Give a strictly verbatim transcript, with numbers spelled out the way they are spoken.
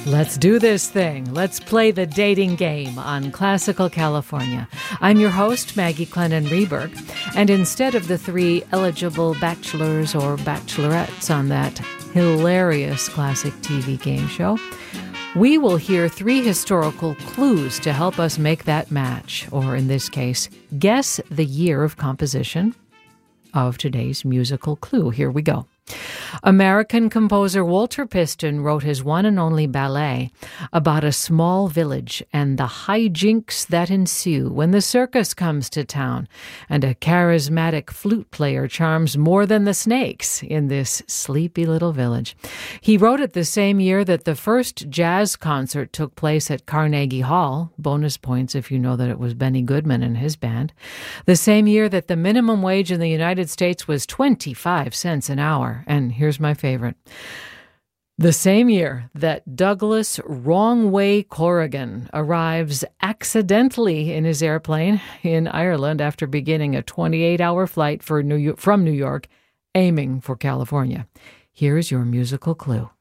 Let's do this thing. Let's play the dating game on Classical California. I'm your host, Maggie Clennon Reberg, and instead of the three eligible bachelors or bachelorettes on that hilarious classic T V game show, we will hear three historical clues to help us make that match, or in this case, guess the year of composition of today's musical clue. Here we go. American composer Walter Piston wrote his one and only ballet about a small village and the hijinks that ensue when the circus comes to town and a charismatic flute player charms more than the snakes in this sleepy little village. He wrote it the same year that the first jazz concert took place at Carnegie Hall, bonus points if you know that it was Benny Goodman and his band, the same year that the minimum wage in the United States was twenty-five cents an hour. And here's my favorite. The same year that Douglas Wrong Way Corrigan arrives accidentally in his airplane in Ireland after beginning a twenty-eight hour flight for New York, from New York, aiming for California. Here's your musical clue.